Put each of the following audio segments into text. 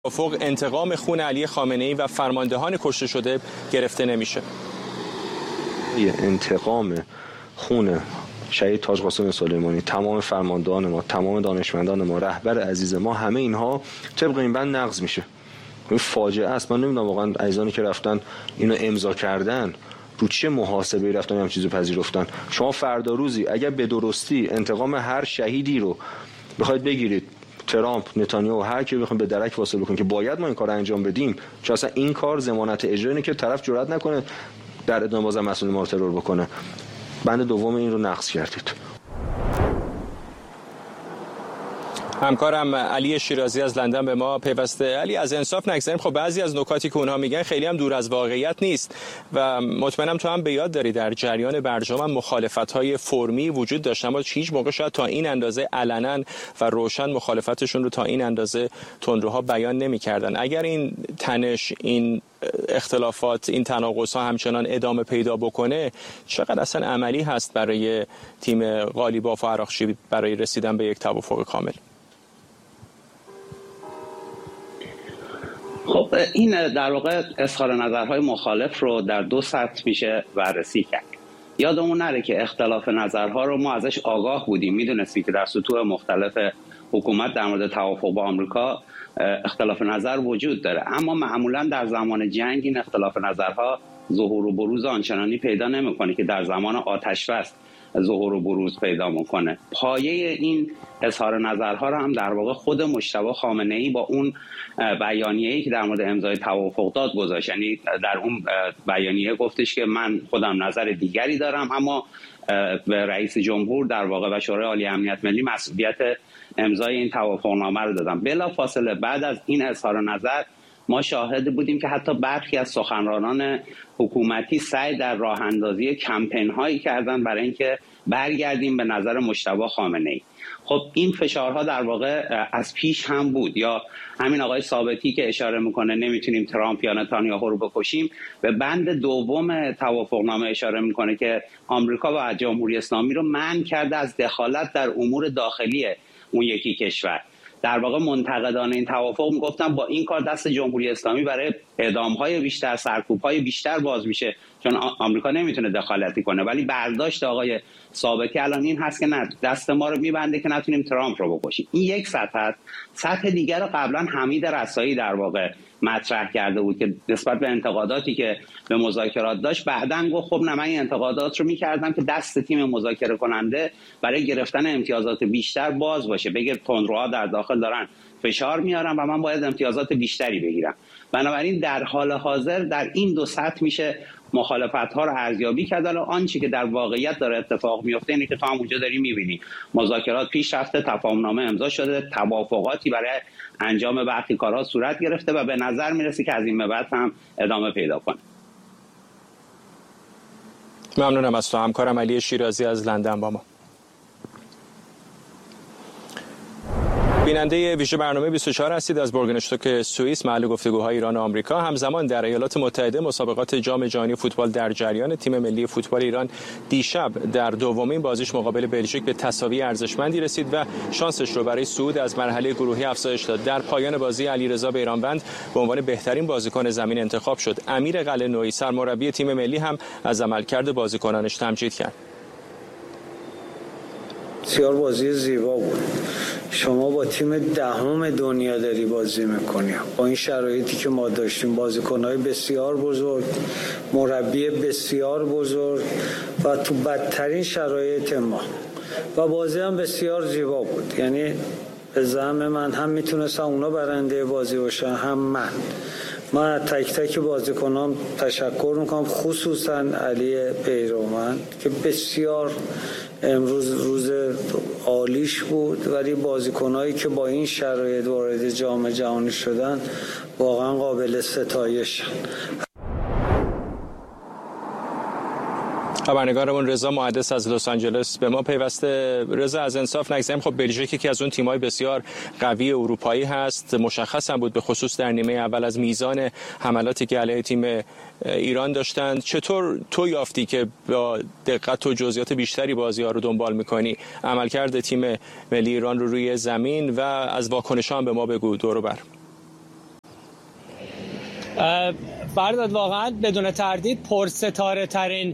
توافق انتقام خون علی خامنه‌ای و فرماندهان کشته شده گرفته نمیشه. انتقام خون شهید تاج قاسم سلیمانی، تمام فرماندهان ما، تمام دانشمندان ما، رهبر عزیز ما، همه اینها طبق این بند نقض میشه. این فاجعه است. من نمیدونم واقعا عزیزانی که رفتن اینو امضا کردن رو چه محاسبه‌ای رفتن همین چیزو پذیرفتن. شما فردا روزی اگر به درستی انتقام هر شهیدی رو بخواید بگیرید، ترامپ، نتانیاهو، هر کی بخوام به درک واصل بکنه که باید ما این کارو انجام بدیم، چون اصلا این کار ضمانت اجرایی که طرف جرئت نکنه در ادامه بازم مسئول ما ترور بکنه. بند دوم این رو نقض کردید. همکارم علی شیرازی از لندن به ما پیوسته. علی، از انصاف نگذریم، خب بعضی از نکاتی که اونها میگن خیلی هم دور از واقعیت نیست و مطمئنم تو هم به یاد داری در جریان برجام مخالفت‌های فرمی وجود داشت، اما هیچ موقع شاید تا این اندازه علنا و روشن مخالفتشون رو تا این اندازه تندروها بیان نمی‌کردن. اگر این تنش، این اختلافات، این تناقض‌ها همچنان ادامه پیدا بکنه، چقدر اصلا عملی هست برای تیم قالیباف و عراقچی برای رسیدن به یک توافق کامل؟ خب این در واقع اظهار نظرهای مخالف رو در دو سطح میشه بررسی کرد. یادمون نره که اختلاف نظرها رو ما ازش آگاه بودیم، میدونستیم که در سطوح مختلف حکومت در مورد توافق با آمریکا اختلاف نظر وجود داره، اما معمولا در زمان جنگ این اختلاف نظرها ظهور و بروز آنچنانی پیدا نمیکنه که در زمان آتش بس ظهور و بروز پیدا میکنه. پایه این اظهار نظرها رو هم در واقع خود مجتبی خامنه‌ای با اون بیانیه‌ای که در مورد امضای توافق داد گذاشت. یعنی در اون بیانیه گفتش که من خودم نظر دیگری دارم، اما به رئیس جمهور در واقع و شورای عالی امنیت ملی مسئولیت امضای این توافقنامه رو دادم. بلافاصله بعد از این اظهار نظر ما شاهد بودیم که حتی برخی از سخنرانان حکومتی سعی در راه اندازی کمپین هایی کردن برای اینکه برگردیم به نظر مجتبی خامنه‌ای. خب این فشارها در واقع از پیش هم بود. یا همین آقای ثابتی که اشاره میکنه نمیتونیم ترامپ یا نتانیاهو رو بکشیم، به بند دوم توافقنامه اشاره میکنه که آمریکا و جمهوری اسلامی رو منع کرده از دخالت در امور داخلی اون یکی کشور. در واقع منتقدان این توافق میگفتن با این کار دست جمهوری اسلامی برای اعدام‌های بیشتر، سرکوب‌های بیشتر باز میشه، چون آمریکا نمیتونه دخالتی کنه. ولی برداشت آقای ثابتی الان این هست که نه، دست ما رو میبنده که نتونیم ترامپ رو بکشیم. این یک سطح است. سطح دیگر رو قبلا حمید رسایی در واقع مطرح کرده بود که نسبت به انتقاداتی که به مذاکرات داشت بعداً گفت خب نه، من این انتقادات رو میکردم که دست تیم مذاکره کننده برای گرفتن امتیازات بیشتر باز باشه، بگه تندروها در داخل دارن فشار میارن و من باید امتیازات بیشتری بگیرم. بنابراین در حال حاضر در این دو سطح میشه مخالفت‌ها رو ارزیابی کرد. آنچه که در واقعیت داره اتفاق میفته اینه که تو همونجا داری می‌بینی مذاکرات پیش رفته، تفاهم‌نامه امضا شده، توافقاتی برای انجام برخی کارها صورت گرفته و به نظر میرسه که از این به بعد هم ادامه پیدا کنه. ممنونم از تو همکارم علی شیرازی از لندن با ما. بیننده ویژه برنامه 24 هستید از بورگنشتوک سوئیس، محل گفتگوهای ایران و آمریکا. همزمان در ایالات متحده مسابقات جام جهانی فوتبال در جریان. تیم ملی فوتبال ایران دیشب در دومین بازیش مقابل بلژیک به تساوی ارزشمندی رسید و شانسش رو برای صعود از مرحله گروهی افزایش داد. در پایان بازی علیرضا بیرانوند به عنوان بهترین بازیکن زمین انتخاب شد. امیر قلعه‌نویی سرمربی تیم ملی هم از عملکرد بازیکنانش تمجید کرد. بسیار بازی زیبا بود. شما با تیم دهم دنیا داری بازی میکنی، با این شرایطی که ما داشتیم، بازیکن‌های بسیار بزرگ، مربی بسیار بزرگ و تو بدترین شرایط ما، و بازی هم بسیار زیبا بود. یعنی به زعم من هم میتونستم اونا برنده بازی باشن هم من تک تک بازیکنام تشکر میکنم، خصوصا علی بیرانوند که بسیار امروز روز عالیش بود، ولی بازیکنایی که با این شرایط وارد جام جهانی شدن واقعا قابل ستایشن. خبرنگارمون رضا محدث از لس آنجلس به ما پیوسته. رضا، از انصاف نگذریم، خب بلژیک یکی از اون تیم‌های بسیار قوی اروپایی هست، مشخص هم بود به خصوص در نیمه اول از میزان حملاتی که علیه تیم ایران داشتند. چطور تو یافتی که با دقت و جزئیات بیشتری بازی‌ها رو دنبال می‌کنی؟ عملکرد تیم ملی ایران رو روی زمین و از واکنش‌ها هم به ما بگو دور و بر. فرداد واقعا بدون تردید پرستاره ترین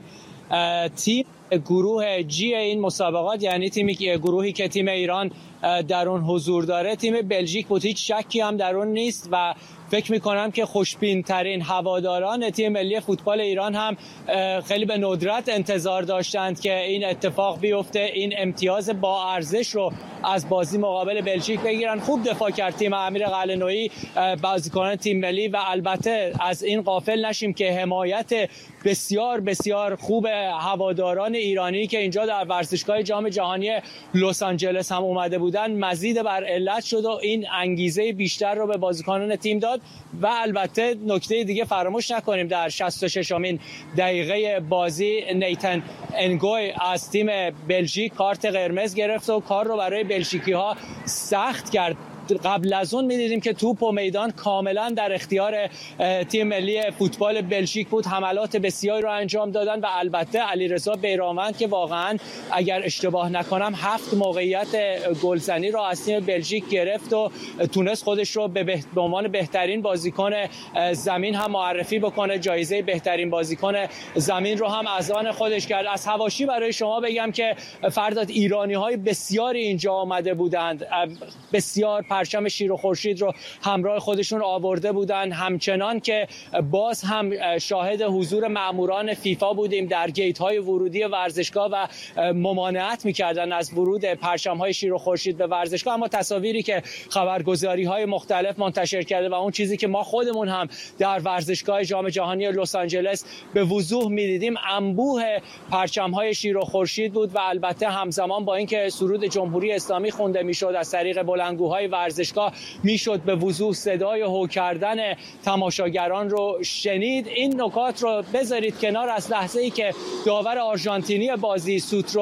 تیم گروه جی این مسابقات، یعنی گروهی که تیم ایران در اون حضور داره، تیم بلژیک بود. هیچ شکی هم در اون نیست و فکر میکنم که خوشبین ترین هواداران تیم ملی فوتبال ایران هم خیلی به ندرت انتظار داشتند که این اتفاق بیفته، این امتیاز با ارزش رو از بازی مقابل بلژیک بگیرن. خوب دفاع کرد تیم امیر قلعه‌نویی، بازیکنان تیم ملی، و البته از این غافل نشیم که حمایت بسیار بسیار خوب هواداران ایرانی که اینجا در ورزشگاه جام جهانی لس آنجلس هم اومده بودن مزید بر علت شد و این انگیزه بیشتر رو به بازیکنان تیم داد. و البته نکته دیگه فراموش نکنیم، در 66مین دقیقه بازی نیتن انگوی از تیم بلژیک کارت قرمز گرفت و کار رو برای بلژیکی‌ها سخت کرد. قبل از اون می‌دیدیم که توپ و میدان کاملا در اختیار تیم ملی فوتبال بلژیک بود، حملات بسیاری رو انجام دادن و البته علیرضا بیرانوند که واقعا اگر اشتباه نکنم 7 موقعیت گلزنی رو از تیم بلژیک گرفت و تونست خودش رو به عنوان بهترین بازیکن زمین هم معرفی بکنه. جایزه بهترین بازیکن زمین رو هم از آن خودش کرد. از حواشی برای شما بگم که فرداد ایرانی‌های بسیاری اینجا آمده بودند، بسیار پرچم شیر و خورشید رو همراه خودشون آورده بودن، همچنان که باز هم شاهد حضور ماموران فیفا بودیم در گیت های ورودی ورزشگاه و ممانعت میکردن از ورود پرچم های شیر و خورشید به ورزشگاه. اما تصاویری که خبرگزاری های مختلف منتشر کرده و اون چیزی که ما خودمون هم در ورزشگاه جام جهانی لس آنجلس به وضوح میدیدیم انبوه پرچم های شیر و خورشید بود و البته همزمان با اینکه سرود جمهوری اسلامی خونده میشد از طریق بلندگوهای ورزشگاه میشد به وضوح صدای هو کردن تماشاگران رو شنید. این نکات رو بذارید کنار. از لحظه ای که داور آرژانتینی بازی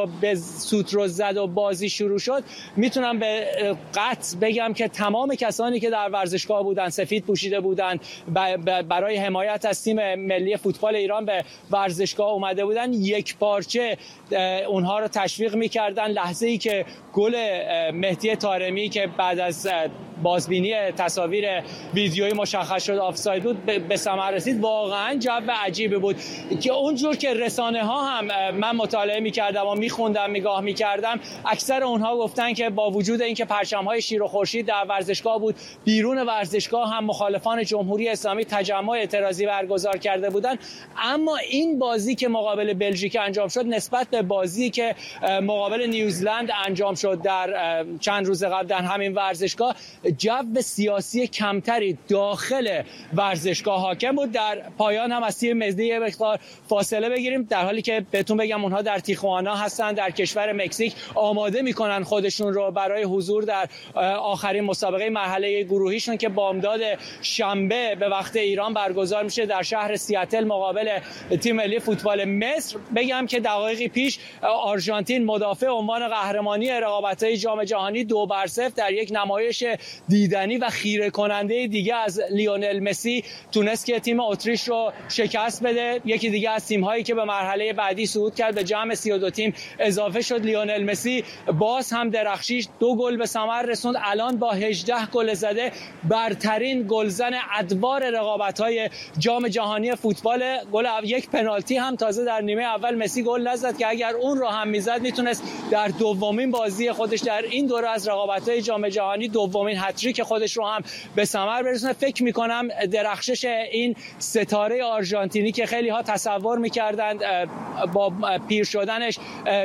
سوت رو زد و بازی شروع شد، میتونم به قطع بگم که تمام کسانی که در ورزشگاه بودن، سفید پوشیده بودن، برای حمایت از تیم ملی فوتبال ایران به ورزشگاه اومده بودن، یک پارچه اونها رو تشویق میکردن. لحظه ای که گل مهدی طارمی که بعد از بازبینی تصاویر ویدیویی مشخص شد آفساید بود به ثمر رسید، واقعا جو عجیبی بود که اونجور که رسانه ها هم من مطالعه میکردم و میخوندم، نگاه میکردم، اکثر اونها گفتن که با وجود اینکه پرچم های شیر و خورشید در ورزشگاه بود، بیرون ورزشگاه هم مخالفان جمهوری اسلامی تجمع اعتراضی برگزار کرده بودن. اما این بازی که مقابل بلژیک انجام شد نسبت به بازی که مقابل نیوزلند انجام شد در چند روز قبل در همین ورزشگاه، جو سیاسی کمتری داخل ورزشگاه حاکم بود. در پایان هم از تیم ملی یه مقدار فاصله بگیریم، در حالی که بهتون بگم اونها در تیخوانا هستن، در کشور مکزیک، آماده میکنن خودشون رو برای حضور در آخرین مسابقه مرحله گروهیشون که بامداد شنبه به وقت ایران برگزار میشه در شهر سیاتل مقابل تیم ملی فوتبال مصر. بگم که دقایقی پیش آرژانتین مدافع عنوان قهرمانی رقابت‌های جام جهانی 2-0 در یک نمایش دیدنی و خیره کننده دیگه از لیونل مسی تونست که تیم اتریش رو شکست بده. یکی دیگه از تیم‌هایی که به مرحله بعدی صعود کرد به جمع 32 تیم اضافه شد. لیونل مسی باز هم درخشید، 2 گل به ثمر رسوند. الان با 18 گل زده برترین گلزن ادوار رقابت‌های جام جهانی فوتبال. گل یک پنالتی هم تازه در نیمه اول مسی گل نزد که اگر اون رو هم میزد میتونست در دومین بازی خودش در این دوره از رقابت‌های جام جهانی دومین هتریک خودش رو هم به ثمر برسونه. فکر می‌کنم درخشش این ستاره آرژانتینی که خیلی ها تصور می‌کردند با پیر شدنش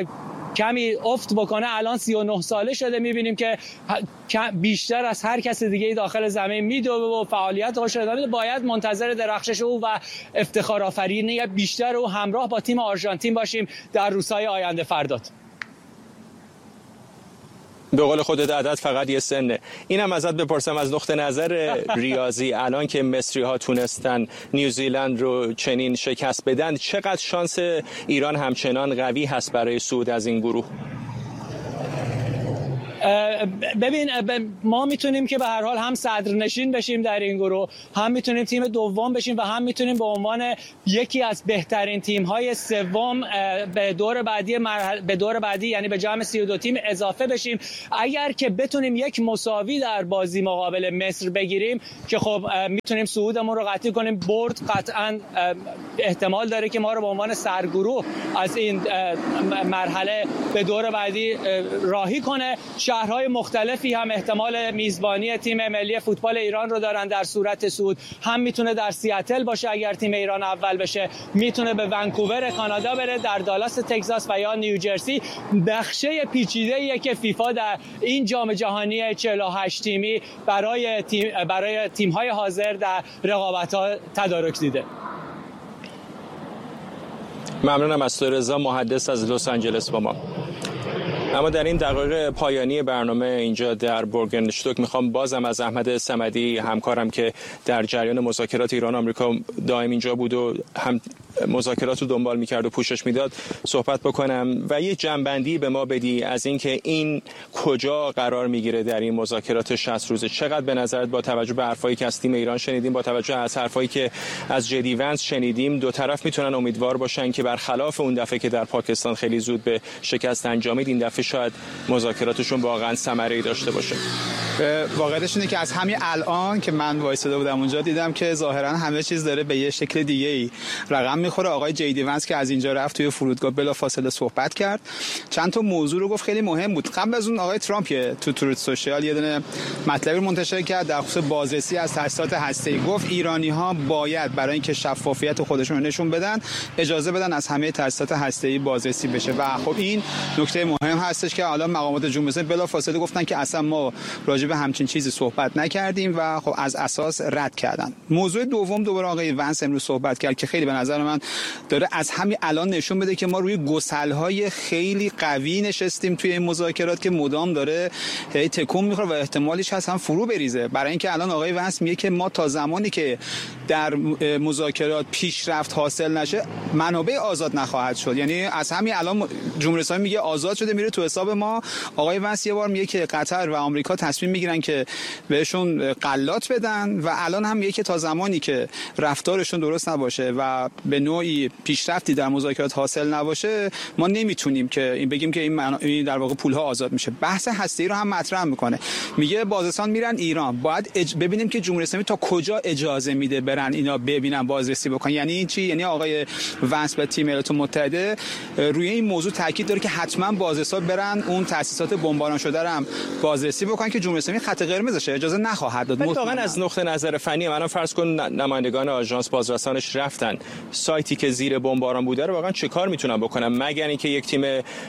کمی افت بکنه، الان 39 ساله شده، می‌بینیم که بیشتر از هر کس دیگه داخل زمین میدوه و فعالیت خودش رو ادامه. باید منتظر درخشش او و افتخار آفرینی بیشتر او همراه با تیم آرژانتین باشیم در روزهای آینده. فرداد به قول خودت عدد فقط یه سنه. اینم ازت بپرسم از نقطه نظر ریاضی، الان که مصری ها تونستن نیوزیلند رو چنین شکست بدن، چقدر شانس ایران همچنان قوی هست برای صعود از این گروه؟ ببین ما میتونیم که به هر حال هم صدرنشین بشیم در این گروه، هم میتونیم تیم دوم بشیم و هم میتونیم به عنوان یکی از بهترین تیم‌های سوم به دور بعدی یعنی به جمع 32 تیم اضافه بشیم. اگر که بتونیم یک مساوی در بازی مقابل مصر بگیریم که خب میتونیم صعودمون رو قطعی کنیم. برد قطعاً احتمال داره که ما رو به عنوان سرگروه از این مرحله به دور بعدی راهی کنه. شهرهای مختلفی هم احتمال میزبانی تیم ملی فوتبال ایران رو دارن در صورت صعود. هم میتونه در سیاتل باشه اگر تیم ایران اول بشه، میتونه به ونکوور کانادا بره، در دالاس تگزاس و یا نیوجرسی. نقشه پیچیده‌ایه که فیفا در این جام جهانی 48 تیمی برای تیم‌های حاضر در رقابت‌ها تدارک دیده. ممنونم از تو رضا، محدث از لس آنجلس با ما. اما در این دقایق پایانی برنامه اینجا در بورگنشتوک میخوام بازم از احمد صمدی همکارم که در جریان مذاکرات ایران آمریکا دائم اینجا بود و هم مذاکرات رو دنبال میکرد و پوشش میداد صحبت بکنم و یه جنبندی به ما بدی از اینکه این کجا قرار میگیره در این مذاکرات 60 روزه. چقدر به نظرت با توجه به حرفایی که از تیم ایران شنیدیم، با توجه از حرفایی که از جدی ونس شنیدیم، دو طرف میتونن امیدوار باشن که برخلاف اون دفعه که در پاکستان خیلی زود به شکست انجامید، این دفعه شاید مذاکراتشون واقعا ثمره‌ای داشته باشه؟ واقعیتش اینه که از همین الان که من وایساده بودم اونجا دیدم که ظاهرا همه چیز داره به یه شکل دیگه‌ای رقم میخوره. آقای جیدی ونس که از اینجا رفت توی فرودگاه بلافاصله صحبت کرد، چند تا موضوع رو گفت خیلی مهم بود. قبل از اون آقای ترامپ تو تروت سوشال یه دونه مطلبی منتشر کرد در خصوص بازرسی از تاسیسات هسته‌ای. گفت ایرانی‌ها باید برای اینکه شفافیت خودشون رو نشون بدن اجازه بدن از همه تاسیسات هسته‌ای بازرسی بشه و خب این نکته مهم هستش که حالا مقامات جمهوری اسلامی بلافاصله گفتن که اصلا ما راجع به همچین چیزی صحبت نکردیم و خب از اساس رد کردن. موضوع دوم دوباره آقای ونس امروز صحبت کرد که خیلی به نظر من داره از همین الان نشون بده که ما روی گسل‌های خیلی قوی نشستیم توی این مذاکرات که مدام داره تکون میخوره و احتمالش هست هم فرو بریزه. برای اینکه الان آقای ونس میگه که ما تا زمانی که در مذاکرات پیشرفت حاصل نشه منابع آزاد نخواهد شد. یعنی از همین الان جمهوری اسلامی میگه آزاد شده میره تو حساب ما. آقای ونس یه بار میگه که قطر و آمریکا تصمیم میگیرن که بهشون غلات بدن و الان هم میگه که تا زمانی که رفتارشون درست نباشه و به نوعی پیشرفتی در مذاکرات حاصل نباشه ما نمیتونیم که این بگیم که این در واقع پولها آزاد میشه. بحث هسته‌ای رو هم مطرح میکنه، میگه بازرسان میرن ایران، باید ببینیم که جمهوری اسلامی تا کجا اجازه میده برن اینا ببینن بازرسی بکنن. یعنی این چی؟ یعنی آقای ونس و تیم ایالات متحده روی این موضوع تاکید داره که حتما بازرسان برن اون تاسیسات بمباران شده رو هم بازرسی بکنن که جمهوری اسلامی خط قرمزشه اجازه نخواهد داد. واقعا از نقطه نظر فنی من فرض کن نمایندگان آژانس بازرسانش رفتن سایتی که زیر بمباران بوده رو واقعا چه کار میتونن بکنن مگر اینکه یک تیم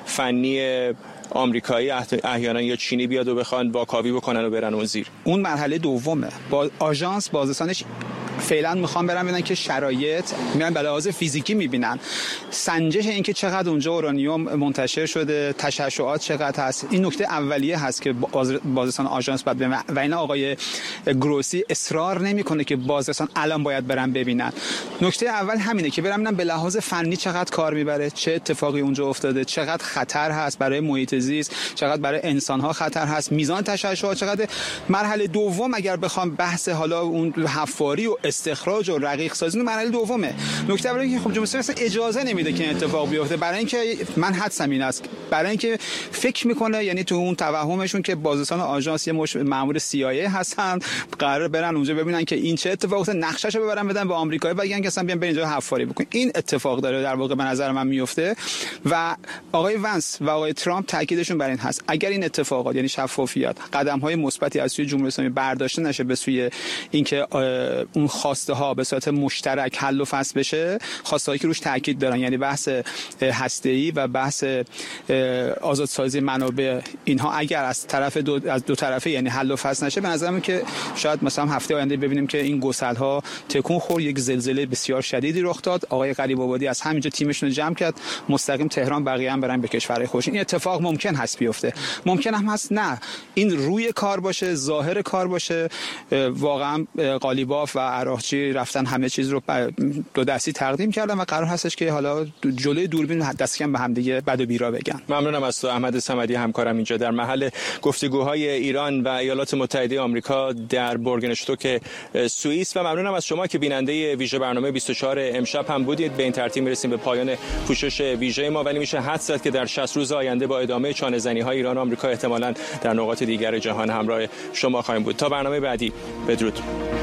فنی آمریکایی احیانا یا چینی بیاد و بخوان واکاوی بکنن و برن اون زیر؟ اون مرحله دومه. با آژانس بازرسانش فعلا میخوام برن ببینن که شرایط میان به لحاظ فیزیکی میبینن سنجش این که چقدر اونجا اورانیوم منتشر شده، تشعشعات چقدر هست. این نکته اولیه هست که بازرسان آژانس باید ببینن و اینا آقای گروسی اصرار نمیکنه که بازرسان الان باید برن ببینن. نکته اول همینه که برن به لحاظ فنی چقدر کار میبره، چه اتفاقی اونجا افتاده، چقدر خطر هست برای محیط زیست، چقدر برای انسان‌ها خطر هست، میزان تشعشعات چقدر. مرحله دوم اگر بخوام بحث حالا اون حفاری و استخراج و رقیق سازی مرحله دومه. نکته اولی که خب جمهوری اسلامی اجازه نمیده که این اتفاق بیفته، برای اینکه من حدسم این است برای اینکه فکر میکنه یعنی تو اون توهمشون که بازرسان آژانس یه مأمور CIA هستن قرار برن اونجا ببینن که این چه اتفاقی افتاد، نقشه‌شو ببرن بدن به آمریکایی بگن که اصلا بیان اینجا حفاری بکنن. این اتفاق داره در واقع به نظر من میفته و آقای ونس و آقای ترامپ تاکیدشون بر این هست اگر این اتفاقات یعنی شفافیت قدم‌های مثبتی از سوی جمهوری اسلامی برداشته نشه به سوی اینکه اون خواسته ها به صورت مشترک حل و فصل بشه، خواسته‌هایی که روش تاکید دارن یعنی بحث هسته‌ای و بحث آزادسازی منابع، اینها اگر از دو طرفه یعنی حل و فصل نشه به نظرم که شاید مثلا هفته آینده ببینیم که این گسل‌ها تکون خورد، یک زلزله بسیار شدیدی رخ داد، آقای غریب آبادی از همینجا تیمشون رو جمع کرد مستقیم تهران، بقیه هم برن به کشورهای خودش. این اتفاق ممکن هست بیفته، ممکن هم هست نه این روی کار باشه، ظاهر کار باشه. واقعا قالیباف و براقچی رفتن همه چیز رو دو دستی تقدیم کردن و قرار هستش که حالا جلوی دوربین دست کم به هم دیگه بد و بیرا بگن. ممنونم از تو احمد صمدی، همکارم اینجا در محل گفتگوهای ایران و ایالات متحده آمریکا در بورگنشتوک سوئیس، و ممنونم از شما که بیننده ویژه برنامه 24 امشب هم بودید. به این ترتیب میرسیم به پایان پوشش ویژه ما، ولی میشه حدس زد که در 60 روز آینده با ادامه چانه‌زنی‌های ایران و آمریکا احتمالاً در نقاط دیگر جهان همراه شما خواهیم بود. تا برنامه بعدی، بدرود.